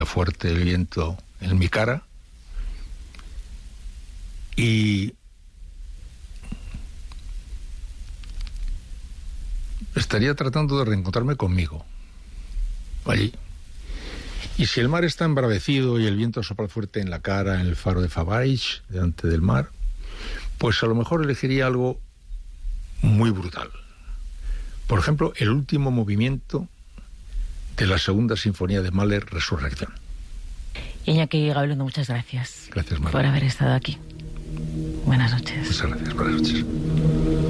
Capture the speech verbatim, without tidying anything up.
fuerte el viento en mi cara y estaría tratando de reencontrarme conmigo allí. Y si el mar está embravecido y el viento sopla fuerte en la cara, en el faro de Fabaich, delante del mar, pues a lo mejor elegiría algo muy brutal. Por ejemplo, el último movimiento de la segunda sinfonía de Mahler, Resurrección. Iñaki Gabilondo, muchas gracias. Gracias, María, por haber estado aquí. Buenas noches. Muchas gracias, buenas noches.